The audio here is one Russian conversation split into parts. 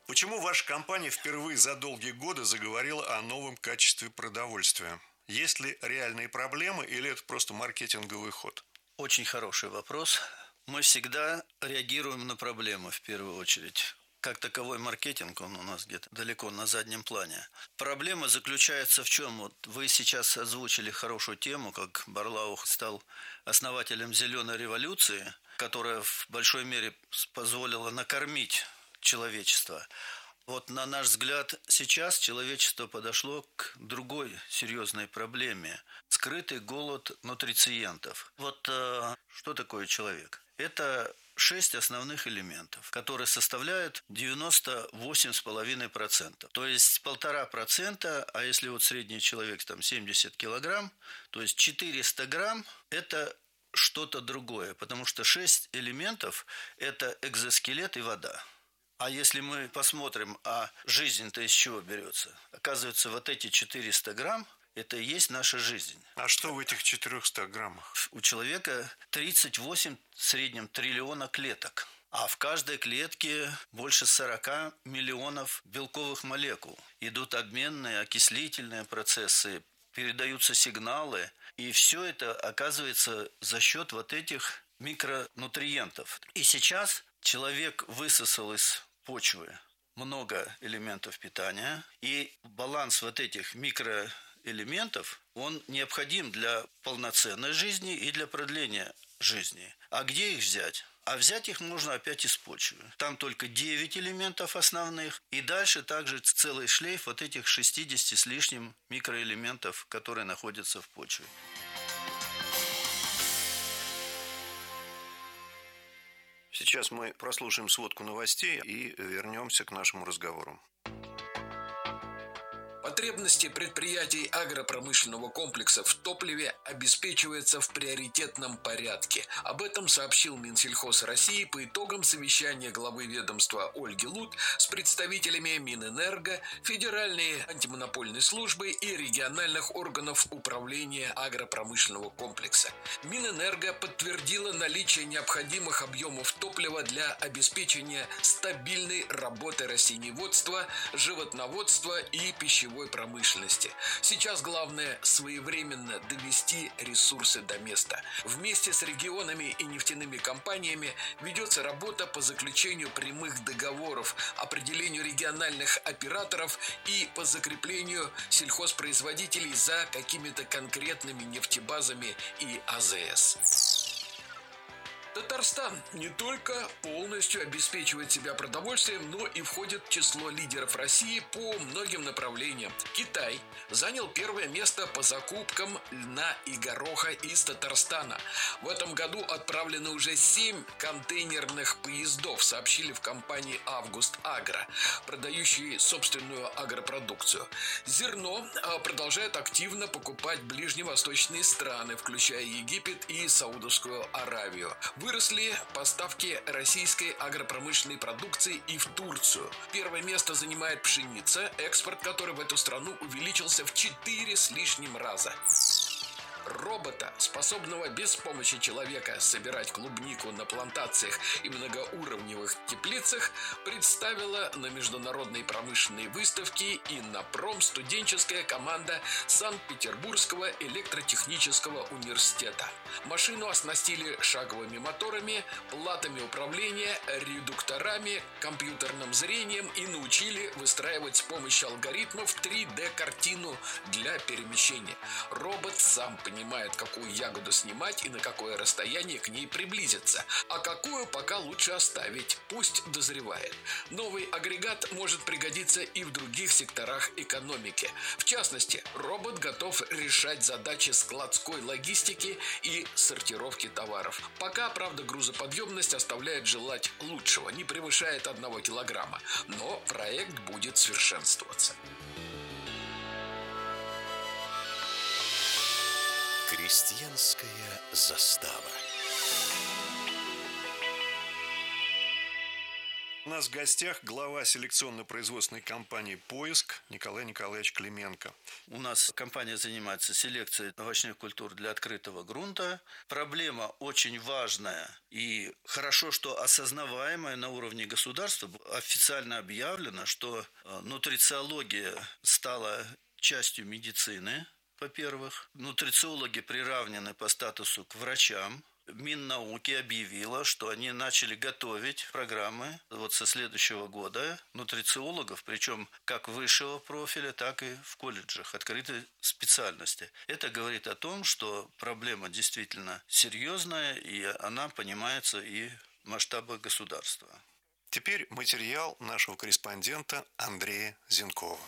Почему ваша компания впервые за долгие годы заговорила о новом качестве продовольствия? Есть ли реальные проблемы или это просто маркетинговый ход? Очень хороший вопрос. Мы всегда реагируем на проблемы в первую очередь. Как таковой маркетинг, он у нас где-то далеко на заднем плане. Проблема заключается в чем? Вот вы сейчас озвучили хорошую тему, как Барлаух стал основателем зеленой революции, которая в большой мере позволила накормить человечество. Вот на наш взгляд, сейчас человечество подошло к другой серьезной проблеме – скрытый голод нутрициентов. Что такое человек? Это 6 основных элементов, которые составляют 98,5%. То есть 1,5%, а если вот средний человек там 70 килограмм, то есть 400 грамм – это что-то другое, потому что 6 элементов – это экзоскелет и вода. А если мы посмотрим, а жизнь-то из чего берется? Оказывается, вот эти 400 грамм – это и есть наша жизнь. А что в этих 400 граммах? У человека 38 в среднем триллиона клеток. А в каждой клетке больше 40 миллионов белковых молекул. Идут обменные, окислительные процессы, передаются сигналы. И все это оказывается за счет вот этих микронутриентов. И сейчас человек высосал из почвы много элементов питания, и баланс вот этих микроэлементов, он необходим для полноценной жизни и для продления жизни. А где их взять? А взять их можно опять из почвы. Там только 9 элементов основных, и дальше также целый шлейф вот этих 60 с лишним микроэлементов, которые находятся в почве. Сейчас мы прослушаем сводку новостей и вернемся к нашему разговору. Потребности предприятий агропромышленного комплекса в топливе обеспечиваются в приоритетном порядке. Об этом сообщил Минсельхоз России по итогам совещания главы ведомства Ольги Лут с представителями Минэнерго, Федеральной антимонопольной службы и региональных органов управления агропромышленного комплекса. Минэнерго подтвердила наличие необходимых объемов топлива для обеспечения стабильной работы растениеводства, животноводства и пищевой промышленности. Сейчас главное своевременно довести ресурсы до места. Вместе с регионами и нефтяными компаниями ведется работа по заключению прямых договоров, определению региональных операторов и по закреплению сельхозпроизводителей за какими-то конкретными нефтебазами и АЗС. Татарстан не только полностью обеспечивает себя продовольствием, но и входит в число лидеров России по многим направлениям. Китай занял первое место по закупкам льна и гороха из Татарстана. В этом году отправлены уже 7 контейнерных поездов, сообщили в компании «Август Агро», продающей собственную агропродукцию. Зерно продолжают активно покупать ближневосточные страны, включая Египет и Саудовскую Аравию. Выросли поставки российской агропромышленной продукции и в Турцию. Первое место занимает пшеница, экспорт которой в эту страну увеличился в 4 с лишним раза. Робота, способного без помощи человека собирать клубнику на плантациях и многоуровневых теплицах, представила на международной промышленной выставке «Иннопром» студенческая команда Санкт-Петербургского электротехнического университета. Машину оснастили шаговыми моторами, платами управления, редукторами, компьютерным зрением и научили выстраивать с помощью алгоритмов 3D-картину для перемещения. Робот сам понимает, какую ягоду снимать и на какое расстояние к ней приблизиться, а какую пока лучше оставить, пусть дозревает. Новый агрегат может пригодиться и в других секторах экономики. В частности, робот готов решать задачи складской логистики и сортировки товаров. Пока, правда, грузоподъемность оставляет желать лучшего, не превышает 1 килограмма, но проект будет совершенствоваться. Крестьянская застава. У нас в гостях глава селекционно-производственной компании «Поиск» Николай Николаевич Клименко. У нас компания занимается селекцией овощных культур для открытого грунта. Проблема очень важная и хорошо, что осознаваемая на уровне государства. Официально объявлено, что нутрициология стала частью медицины, во-первых. Нутрициологи приравнены по статусу к врачам. Миннауки объявила, что они начали готовить программы вот со следующего года нутрициологов, причем как высшего профиля, так и в колледжах открытой специальности. Это говорит о том, что проблема действительно серьезная, и она понимается и в масштабах государства. Теперь материал нашего корреспондента Андрея Зенкова.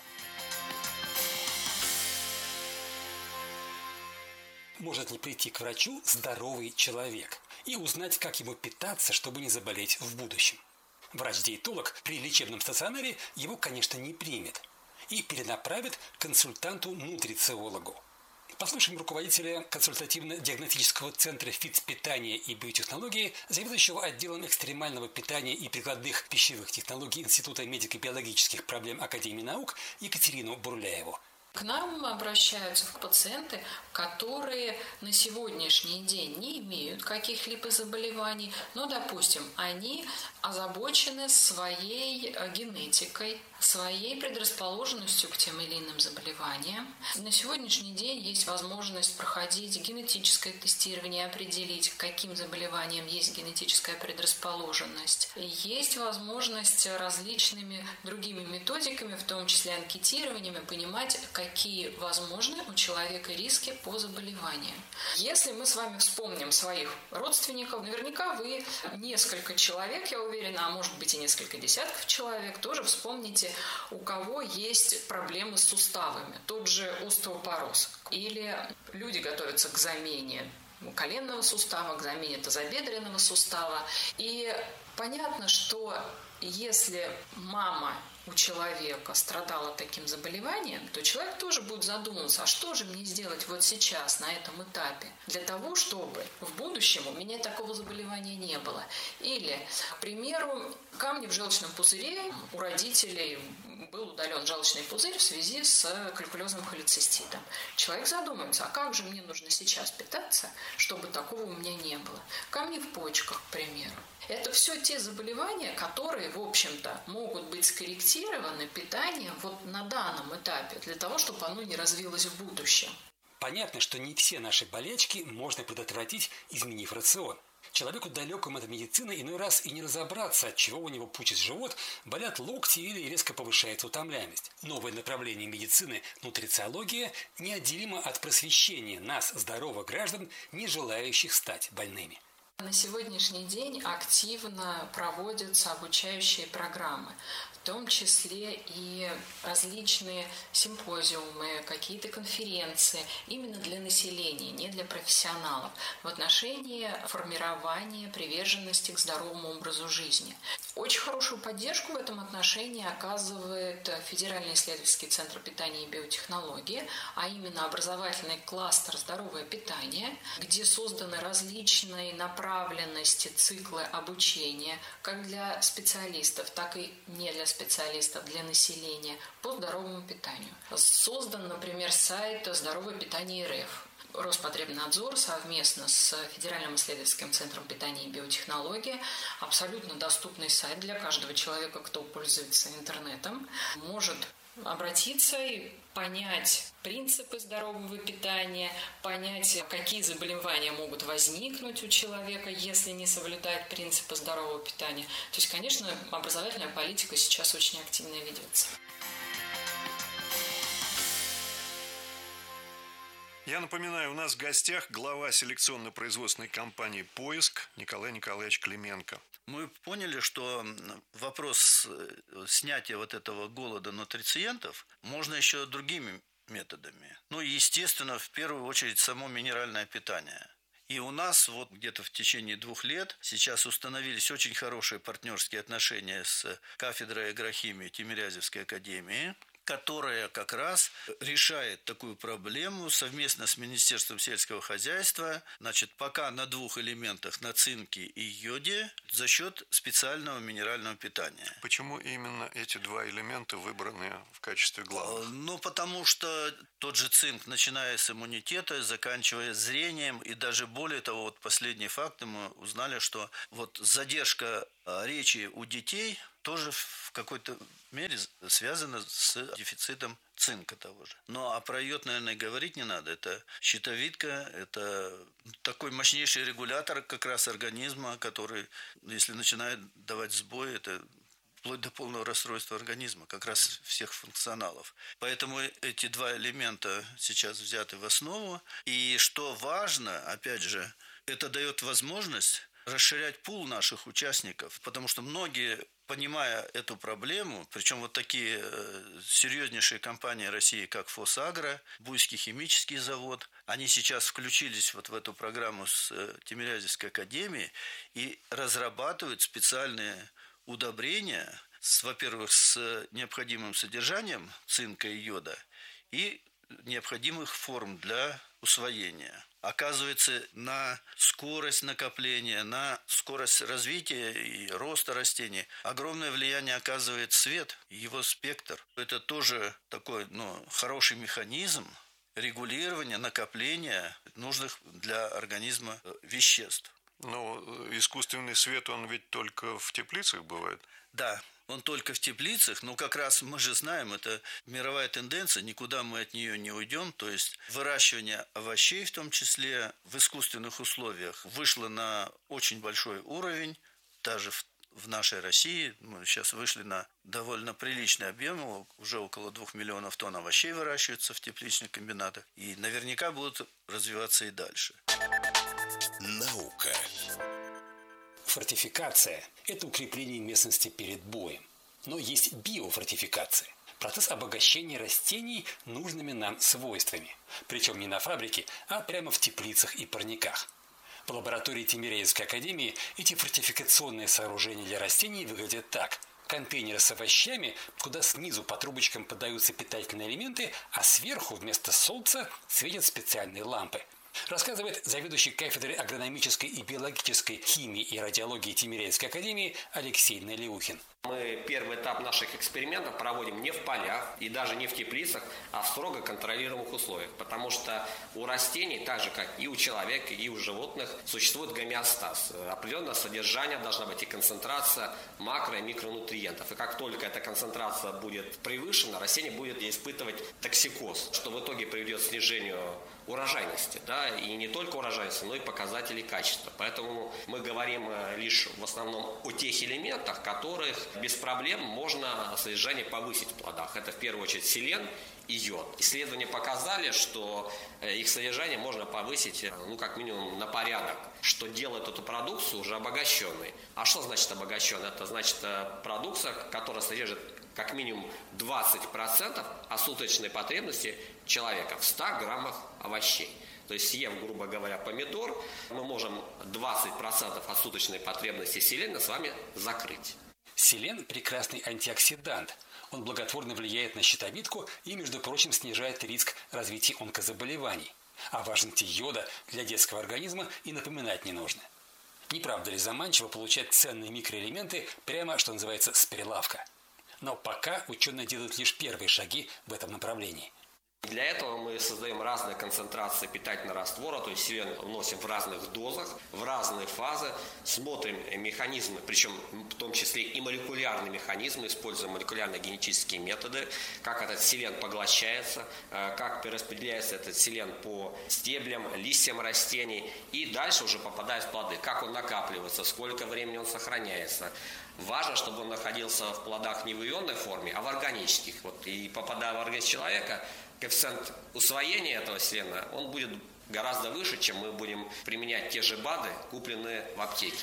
Может ли прийти к врачу здоровый человек и узнать, как ему питаться, чтобы не заболеть в будущем? Врач-диетолог при лечебном стационаре его, конечно, не примет и перенаправит к консультанту-нутрициологу. Послушаем руководителя консультативно-диагностического центра фитпитания и биотехнологии, заведующего отделом экстремального питания и прикладных пищевых технологий Института медико-биологических проблем Академии наук Екатерину Бурляеву. К нам обращаются пациенты, которые на сегодняшний день не имеют каких-либо заболеваний, но, допустим, они озабочены своей генетикой, своей предрасположенностью к тем или иным заболеваниям. На сегодняшний день есть возможность проходить генетическое тестирование, определить, к каким заболеваниям есть генетическая предрасположенность. Есть возможность различными другими методиками, в том числе анкетированиями, понимать, какие возможны у человека риски по заболеваниям. Если мы с вами вспомним своих родственников, наверняка вы несколько человек, я уверена, а может быть и несколько десятков человек, тоже вспомните, у кого есть проблемы с суставами, тот же остеопороз. Или люди готовятся к замене коленного сустава, к замене тазобедренного сустава. И понятно, что если мама у человека страдала таким заболеванием, то человек тоже будет задумываться, а что же мне сделать вот сейчас, на этом этапе, для того, чтобы в будущем у меня такого заболевания не было. Или, к примеру, камни в желчном пузыре, у родителей был удален желчный пузырь в связи с калькулезным холециститом. Человек задумывается, а как же мне нужно сейчас питаться, чтобы такого у меня не было. Камни в почках, к примеру. Это все те заболевания, которые, в общем-то, могут быть скорректированы питанием вот на данном этапе, для того, чтобы оно не развилось в будущем. Понятно, что не все наши болячки можно предотвратить, изменив рацион. Человеку далекому от медицины иной раз и не разобраться, от чего у него пучит живот, болят локти или резко повышается утомляемость. Новое направление медицины – нутрициология – неотделимо от просвещения нас, здоровых граждан, не желающих стать больными. На сегодняшний день активно проводятся обучающие программы, в том числе и различные симпозиумы, какие-то конференции именно для населения, не для профессионалов, в отношении формирования приверженности к здоровому образу жизни. Очень хорошую поддержку в этом отношении оказывает Федеральный исследовательский центр питания и биотехнологии, а именно образовательный кластер «Здоровое питание», где созданы различные направленности, циклы обучения, как для специалистов, так и не для специалистов, для населения по здоровому питанию. Создан, например, сайт «Здоровое питание РФ». Роспотребнадзор совместно с Федеральным исследовательским центром питания и биотехнологии, абсолютно доступный сайт для каждого человека, кто пользуется интернетом, может обратиться и понять принципы здорового питания, понять, какие заболевания могут возникнуть у человека, если не соблюдать принципы здорового питания. То есть, конечно, образовательная политика сейчас очень активно ведется. Я напоминаю, у нас в гостях глава селекционно-производственной компании «Поиск» Николай Николаевич Клименко. Мы поняли, что вопрос снятия вот этого голода нутрициентов можно еще другими методами. Ну, естественно, в первую очередь само минеральное питание. И у нас вот где-то в течение 2 лет сейчас установились очень хорошие партнерские отношения с кафедрой агрохимии Тимирязевской академии, которая как раз решает такую проблему совместно с Министерством сельского хозяйства. Значит, пока на 2 элементах, на цинке и йоде, за счет специального минерального питания. Почему именно эти 2 элемента выбраны в качестве главных? Ну, потому что тот же цинк, начиная с иммунитета, заканчивая зрением, и даже более того, вот последние факты мы узнали, что вот задержка речи у детей тоже в какой-то мере связана с дефицитом цинка того же. Ну, а про йод, наверное, говорить не надо. Это щитовидка, это такой мощнейший регулятор как раз организма, который, если начинает давать сбой, это вплоть до полного расстройства организма, как раз всех функционалов. Поэтому эти 2 элемента сейчас взяты в основу. И что важно, опять же, это дает возможность расширять пул наших участников, потому что многие, понимая эту проблему, причем вот такие серьезнейшие компании России, как «Фосагро», Буйский химический завод, они сейчас включились вот в эту программу с Тимирязевской академией и разрабатывают специальные удобрения, во-первых, с необходимым содержанием цинка и йода и необходимых форм для усвоения. Оказывается, на скорость накопления, на скорость развития и роста растений огромное влияние оказывает свет и его спектр. Это тоже такой хороший механизм регулирования, накопления нужных для организма веществ. Но искусственный свет, он ведь только в теплицах бывает? Да, он только в теплицах, но как раз мы же знаем, это мировая тенденция, никуда мы от нее не уйдем. То есть выращивание овощей, в том числе в искусственных условиях, вышло на очень большой уровень, даже в нашей России. Мы сейчас вышли на довольно приличный объем, уже около 2 миллионов тонн овощей выращиваются в тепличных комбинатах. И наверняка будут развиваться и дальше. Наука. Фортификация – это укрепление местности перед боем. Но есть биофортификация – процесс обогащения растений нужными нам свойствами. Причем не на фабрике, а прямо в теплицах и парниках. В лаборатории Тимирязевской академии эти фортификационные сооружения для растений выглядят так. Контейнеры с овощами, куда снизу по трубочкам подаются питательные элементы, а сверху вместо солнца светят специальные лампы. Рассказывает заведующий кафедрой агрономической и биологической химии и радиологии Тимирязевской академии Алексей Налиухин. Мы первый этап наших экспериментов проводим не в полях и даже не в теплицах, а в строго контролируемых условиях. Потому что у растений, так же как и у человека, и у животных, существует гомеостаз. Определенное содержание должна быть и концентрация макро- и микронутриентов. И как только эта концентрация будет превышена, растение будет испытывать токсикоз, что в итоге приведет к снижению урожайности, и не только урожайности, но и показателей качества. Поэтому мы говорим лишь в основном о тех элементах, которых без проблем можно содержание повысить в плодах. Это в первую очередь селен и йод. Исследования показали, что их содержание можно повысить, как минимум на порядок, что делает эту продукцию уже обогащенной. А что значит обогащенной? Это значит продукция, которая содержит как минимум 20% от суточной потребности человека в 100 граммах овощей. То есть, съев, грубо говоря, помидор, мы можем 20% от суточной потребности селена с вами закрыть. Селен – прекрасный антиоксидант. Он благотворно влияет на щитовидку и, между прочим, снижает риск развития онкозаболеваний. О важности йода для детского организма и напоминать не нужно. Не правда ли заманчиво получать ценные микроэлементы прямо, что называется, с прилавка? Но пока ученые делают лишь первые шаги в этом направлении. Для этого мы создаем разные концентрации питательного раствора, то есть селен вносим в разных дозах, в разные фазы, смотрим механизмы, причем в том числе и молекулярные механизмы, используем молекулярно-генетические методы, как этот селен поглощается, как перераспределяется этот селен по стеблям, листьям растений и дальше уже попадает в плоды, как он накапливается, сколько времени он сохраняется. Важно, чтобы он находился в плодах не в ионной форме, а в органических. И попадая в организм человека, коэффициент усвоения этого селена, он будет гораздо выше, чем мы будем применять те же БАДы, купленные в аптеке.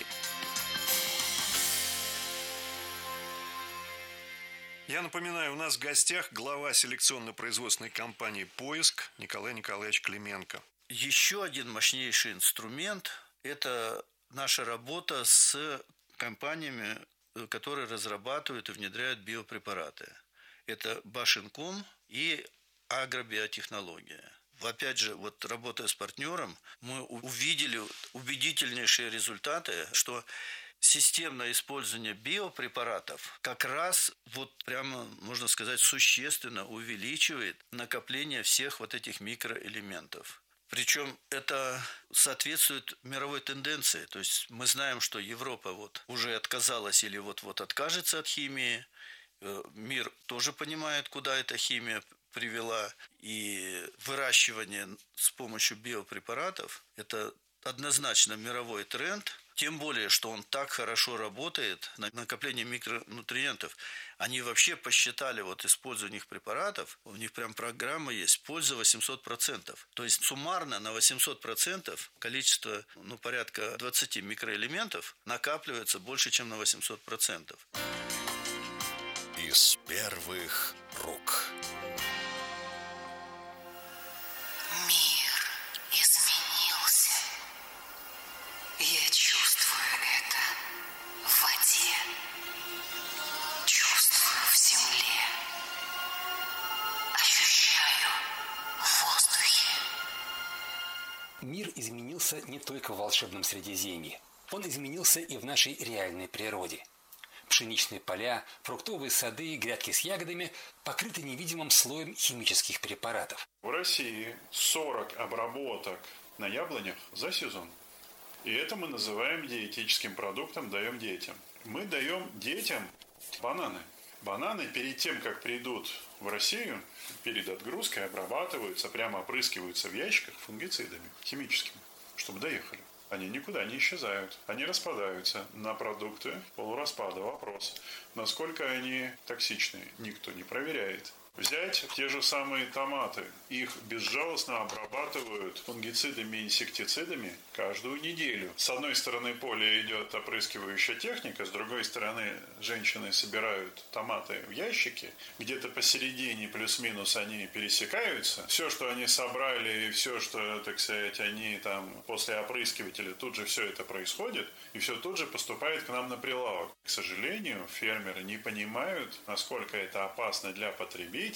Я напоминаю, у нас в гостях глава селекционно-производственной компании «Поиск» Николай Николаевич Клименко. Еще один мощнейший инструмент – это наша работа с компаниями, которые разрабатывают и внедряют биопрепараты. Это Башинком и агробиотехнология. Опять же, вот работая с партнером, мы увидели убедительнейшие результаты, что системное использование биопрепаратов как раз вот прямо, можно сказать, существенно увеличивает накопление всех вот этих микроэлементов. Причем это соответствует мировой тенденции. То есть мы знаем, что Европа вот уже отказалась или вот-вот откажется от химии. Мир тоже понимает, куда эта химия привела. И выращивание с помощью биопрепаратов – это однозначно мировой тренд. Тем более, что он так хорошо работает на накопление микронутриентов. Они вообще посчитали вот использование их препаратов, у них прям программа есть, польза 800%. То есть суммарно на 800% количество, порядка 20 микроэлементов накапливается больше, чем на 800%. Из первых рук. Мир изменился. Я чувствую это в воде, чувствую в земле, ощущаю в воздухе. Мир изменился не только в волшебном Средиземье. Он изменился и в нашей реальной природе. Пшеничные поля, фруктовые сады и грядки с ягодами покрыты невидимым слоем химических препаратов. В России 40 обработок на яблонях за сезон. И это мы называем диетическим продуктом, даем детям. Мы даем детям бананы. Бананы перед тем, как придут в Россию, перед отгрузкой обрабатываются, прямо опрыскиваются в ящиках фунгицидами химическими, чтобы доехали. Они никуда не исчезают. Они распадаются на продукты полураспада. Вопрос, насколько они токсичны, никто не проверяет. Взять те же самые томаты. Их безжалостно обрабатывают фунгицидами и инсектицидами каждую неделю. С одной стороны поля идет опрыскивающая техника, с другой стороны женщины собирают томаты в ящики. Где-то посередине плюс-минус они пересекаются. Все, что они собрали, и все, что, так сказать, они там после опрыскивателя, тут же все это происходит, и все тут же поступает к нам на прилавок. К сожалению, фермеры не понимают, насколько это опасно для потребителей,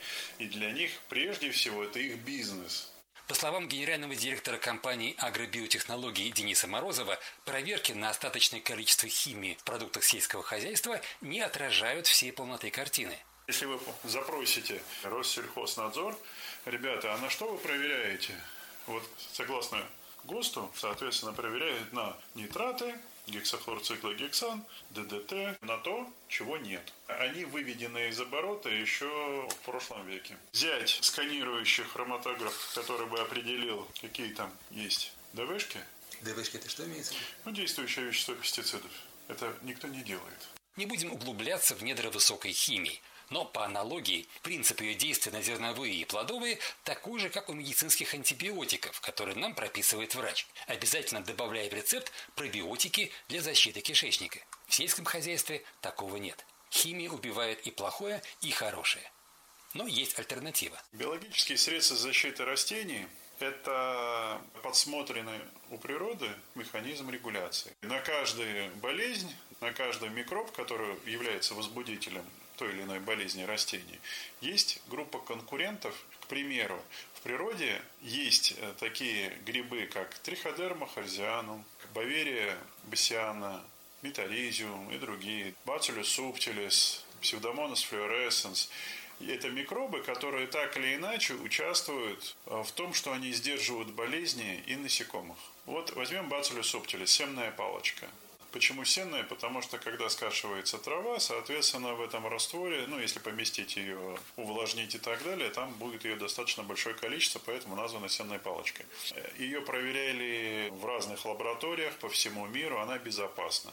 и для них прежде всего это их бизнес. По словам генерального директора компании агробиотехнологий Дениса Морозова, проверки на остаточное количество химии в продуктах сельского хозяйства не отражают всей полноты картины. Если вы запросите Россельхознадзор, ребята, а на что вы проверяете? Вот согласно ГОСТу, соответственно, проверяют на нитраты, гексахлорциклогексан, ДДТ, на то, чего нет. Они выведены из оборота еще в прошлом веке. Взять сканирующий хроматограф, который бы определил, какие там есть ДВшки. ДВшки это что имеется? Действующее вещество пестицидов. Это никто не делает. Не будем углубляться в недра высокой химии. Но по аналогии, принцип ее действия на зерновые и плодовые такой же, как у медицинских антибиотиков, которые нам прописывает врач, обязательно добавляя в рецепт пробиотики для защиты кишечника. В сельском хозяйстве такого нет. Химия убивает и плохое, и хорошее. Но есть альтернатива. Биологические средства защиты растений – это подсмотренный у природы механизм регуляции. На каждую болезнь, на каждый микроб, который является возбудителем той или иной болезни растений, есть группа конкурентов. К примеру, в природе есть такие грибы, как Триходерма харзианум, Баверия басиана, Метаризиум и другие, Bacillus subtilis, Pseudomonas fluorescens. Это микробы, которые так или иначе участвуют в том, что они сдерживают болезни и насекомых. Вот возьмем Bacillus subtilis, семная палочка. Почему сенная? Потому что, когда скашивается трава, соответственно, в этом растворе, если поместить ее, увлажнить и так далее, там будет ее достаточно большое количество, поэтому названа сенной палочкой. Ее проверяли в разных лабораториях по всему миру, она безопасна.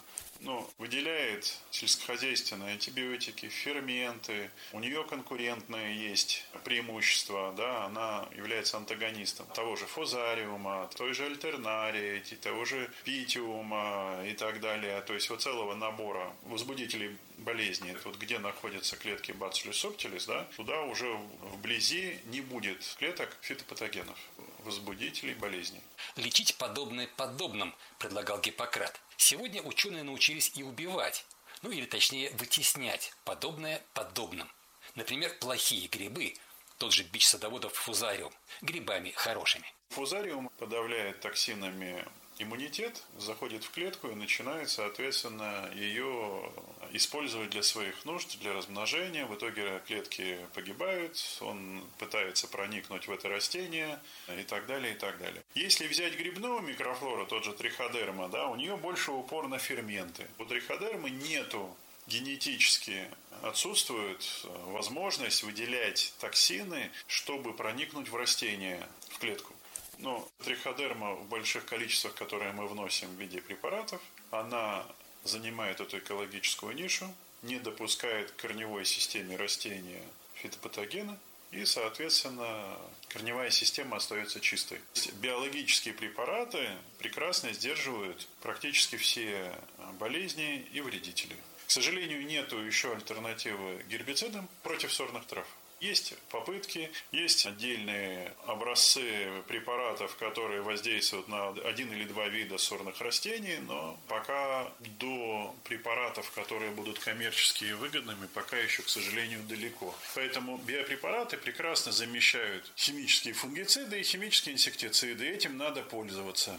Выделяет сельскохозяйственные антибиотики, ферменты. У нее конкурентные есть преимущества, да, она является антагонистом того же фузариума, той же альтернарии, того же питиума и так далее. То есть целого набора возбудителей болезни. Где находятся клетки Bacillus subtilis, да, туда уже вблизи не будет клеток фитопатогенов, возбудителей болезни. Лечить подобное подобным, предлагал Гиппократ. Сегодня ученые научились и убивать, или точнее вытеснять подобное подобным. Например, плохие грибы, тот же бич садоводов фузариум, грибами хорошими. Фузариум подавляет токсинами иммунитет, заходит в клетку и начинает, соответственно, ее использовать для своих нужд, для размножения. В итоге клетки погибают, он пытается проникнуть в это растение и так далее, и так далее. Если взять грибного микрофлора, тот же триходерма, да, у нее больше упор на ферменты. У триходермы нету генетически отсутствует возможность выделять токсины, чтобы проникнуть в растение, в клетку. Но триходерма в больших количествах, которые мы вносим в виде препаратов, она занимает эту экологическую нишу, не допускает к корневой системе растения фитопатогена, и, соответственно, корневая система остается чистой. Биологические препараты прекрасно сдерживают практически все болезни и вредители. К сожалению, нету еще альтернативы гербицидам против сорных трав. Есть попытки, есть отдельные образцы препаратов, которые воздействуют на один или два вида сорных растений, но пока до препаратов, которые будут коммерчески выгодными, пока еще, к сожалению, далеко. Поэтому биопрепараты прекрасно замещают химические фунгициды и химические инсектициды, и этим надо пользоваться.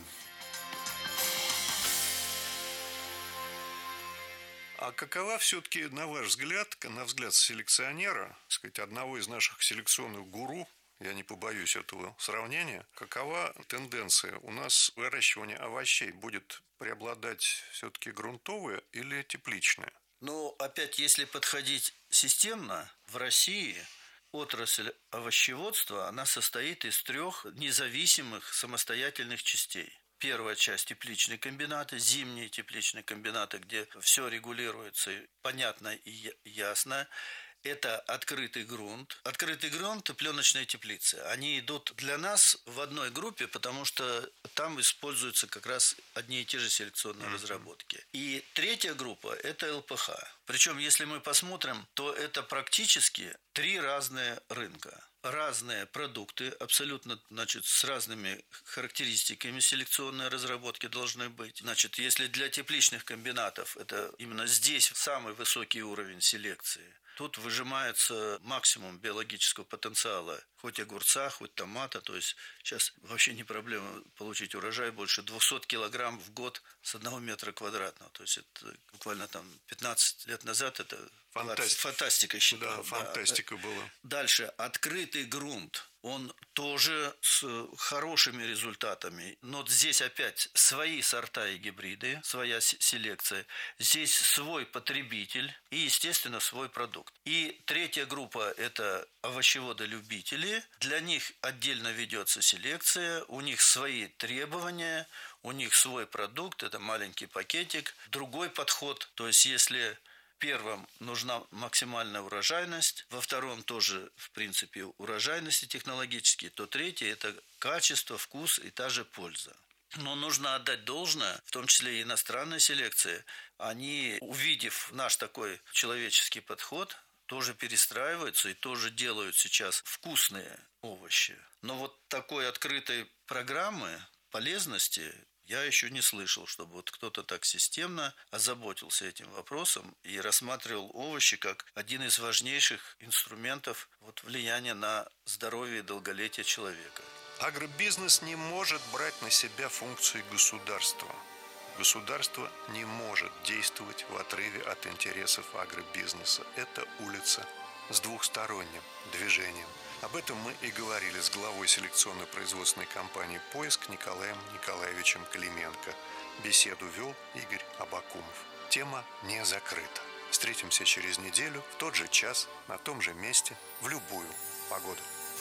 А какова все-таки, на ваш взгляд, на взгляд селекционера, так сказать, одного из наших селекционных гуру, я не побоюсь этого сравнения, какова тенденция? У нас выращивание овощей будет преобладать все-таки грунтовое или тепличное? Ну, опять, если подходить системно, в России отрасль овощеводства, она состоит из 3 независимых самостоятельных частей. Первая часть – тепличные комбинаты, зимние тепличные комбинаты, где все регулируется понятно и ясно. Это открытый грунт. Открытый грунт и пленочные теплицы. Они идут для нас в одной группе, потому что там используются как раз одни и те же селекционные разработки. И 3-я группа – это ЛПХ. Причем, если мы посмотрим, то это практически 3 разные рынка. Разные продукты, абсолютно, значит, с разными характеристиками селекционной разработки должны быть. Значит, если для тепличных комбинатов это именно здесь самый высокий уровень селекции, тут выжимается максимум биологического потенциала, хоть огурца, хоть томата. То есть сейчас вообще не проблема получить урожай больше 200 килограмм в год с 1 метра квадратного. То есть это буквально там 15 лет назад это фантастика считалась. Да, фантастика была. Дальше. Открытый грунт. Он тоже с хорошими результатами. Но здесь опять свои сорта и гибриды, своя селекция. Здесь свой потребитель и, естественно, свой продукт. И 3-я группа – это овощеводы-любители. Для них отдельно ведется селекция, у них свои требования, у них свой продукт, это маленький пакетик. Другой подход, то есть если в первом нужна максимальная урожайность, во втором тоже, в принципе, урожайности технологические, то 3-й – это качество, вкус и та же польза. Но нужно отдать должное, в том числе и иностранной селекции. Они, увидев наш такой человеческий подход, тоже перестраиваются и тоже делают сейчас вкусные овощи. Но вот такой открытой программы полезности я еще не слышал, чтобы вот кто-то так системно озаботился этим вопросом и рассматривал овощи как один из важнейших инструментов влияния на здоровье и долголетие человека. Агробизнес не может брать на себя функции государства. Государство не может действовать в отрыве от интересов агробизнеса. Это улица с двухсторонним движением. Об этом мы и говорили с главой селекционно-производственной компании «Поиск» Николаем Николаевичем Клименко. Беседу вел Игорь Абакумов. Тема не закрыта. Встретимся через неделю в тот же час, на том же месте, в любую погоду.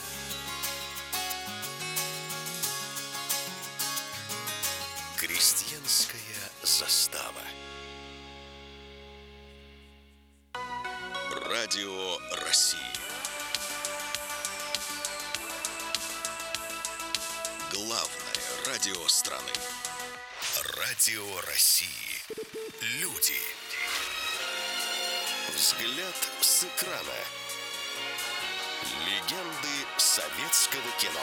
Крестьянская застава. Радио России. Главное радио страны. Радио России. Люди. Взгляд с экрана. Легенды советского кино.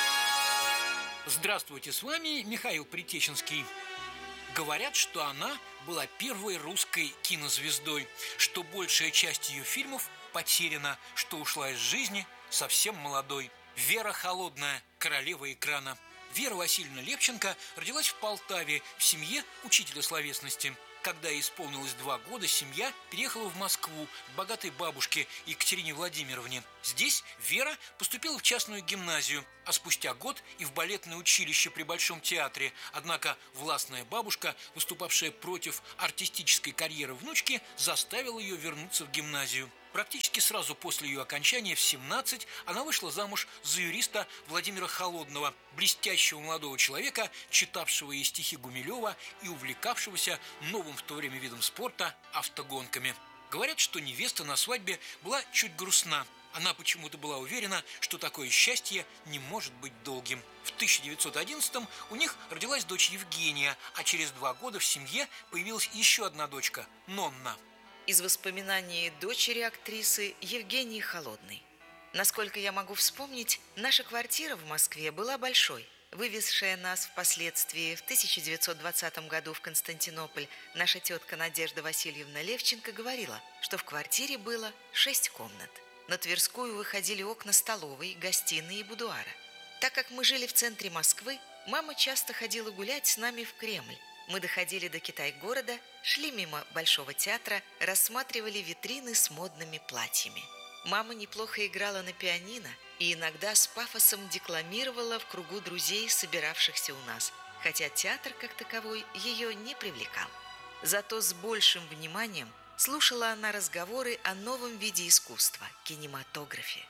Здравствуйте, с вами Михаил Притеченский. Говорят, что она была первой русской кинозвездой, что большая часть ее фильмов потеряна, что ушла из жизни совсем молодой. Вера Холодная, королева экрана. Вера Васильевна Левченко родилась в Полтаве в семье учителя словесности. Когда ей исполнилось 2 года, семья переехала в Москву к богатой бабушке Екатерине Владимировне. Здесь Вера поступила в частную гимназию, а спустя год и в балетное училище при Большом театре. Однако властная бабушка, выступавшая против артистической карьеры внучки, заставила ее вернуться в гимназию. Практически сразу после ее окончания в 17 она вышла замуж за юриста Владимира Холодного, блестящего молодого человека, читавшего ей стихи Гумилева и увлекавшегося новым в то время видом спорта – автогонками. Говорят, что невеста на свадьбе была чуть грустна. Она почему-то была уверена, что такое счастье не может быть долгим. В 1911-м у них родилась дочь Евгения, а через 2 года в семье появилась еще одна дочка – Нонна. Из воспоминаний дочери актрисы Евгении Холодной. Насколько я могу вспомнить, наша квартира в Москве была большой. Вывезшая нас впоследствии в 1920 году в Константинополь, наша тетка Надежда Васильевна Левченко говорила, что в квартире было 6 комнат. На Тверскую выходили окна столовой, гостиной и будуара. Так как мы жили в центре Москвы, мама часто ходила гулять с нами в Кремль. Мы доходили до Китай-города, шли мимо Большого театра, рассматривали витрины с модными платьями. Мама неплохо играла на пианино и иногда с пафосом декламировала в кругу друзей, собиравшихся у нас, хотя театр как таковой ее не привлекал. Зато с большим вниманием слушала она разговоры о новом виде искусства – кинематографе.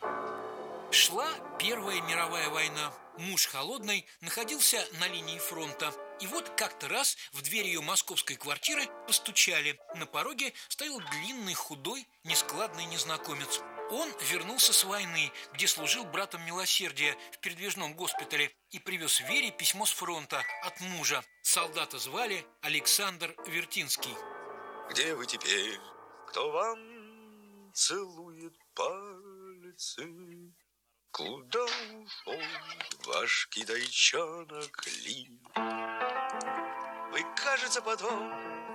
Шла Первая мировая война. Муж Холодной находился на линии фронта. И вот как-то раз в дверь ее московской квартиры постучали. На пороге стоял длинный, худой, нескладный незнакомец. Он вернулся с войны, где служил братом милосердия в передвижном госпитале, и привез Вере письмо с фронта от мужа. Солдата звали Александр Вертинский. Где вы теперь? Кто вам целует пальцы? Куда ушел ваш китайчонок Ли? Вы, кажется, потом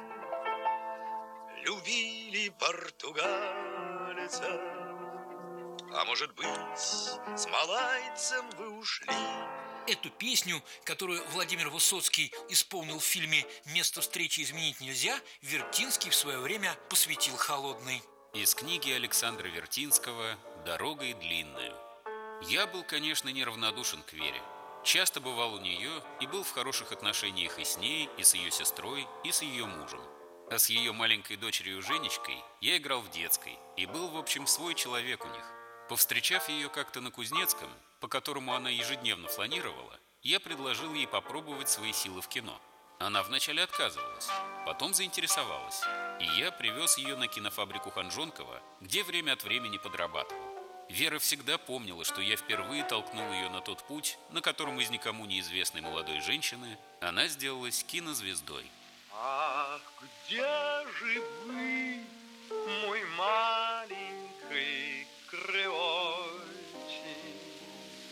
любили португальца, а может быть, с малайцем вы ушли? Эту песню, которую Владимир Высоцкий исполнил в фильме «Место встречи изменить нельзя», Вертинский в свое время посвятил Холодной. Из книги Александра Вертинского «Дорогой длинную». Я был, конечно, неравнодушен к Вере. Часто бывал у нее и был в хороших отношениях и с ней, и с ее сестрой, и с ее мужем. А с ее маленькой дочерью Женечкой я играл в детской и был, в общем, свой человек у них. Повстречав ее как-то на Кузнецком, по которому она ежедневно фланировала, я предложил ей попробовать свои силы в кино. Она вначале отказывалась, потом заинтересовалась, и я привез ее на кинофабрику Ханжонкова, где время от времени подрабатывал. Вера всегда помнила, что я впервые толкнул ее на тот путь, на котором из никому неизвестной молодой женщины она сделалась кинозвездой. Ах, где же вы?